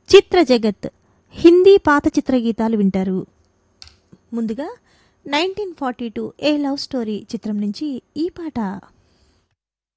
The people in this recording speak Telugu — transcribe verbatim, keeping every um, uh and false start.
చిత్ర జగత్ హిందీ పాత చిత్ర గీతాలు వింటారు. ముందుగా నైన్టీన్ ఫార్టీ టూ ఏ లవ్ స్టోరీ చిత్రం నుంచి ఈ పాట.